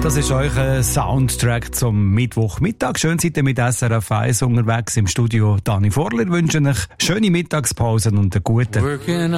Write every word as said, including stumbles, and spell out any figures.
Das ist euer Soundtrack zum Mittwochmittag. Schön seid ihr mit S R F eins unterwegs im Studio. Dani Vorler wünschen euch schöne Mittagspausen und einen guten